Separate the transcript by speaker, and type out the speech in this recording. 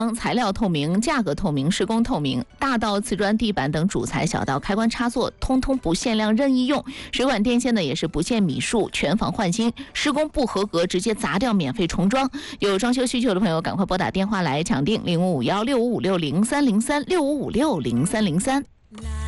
Speaker 1: 材料透明，价格透明，施工透明，大到瓷砖地板等主材，小到开关插座，通通不限量任意用。水管电线呢也是不限米数，全房换新，施工不合格直接砸掉，免费重装。有装修需求的朋友赶快拨打电话来抢定05516556030365560303。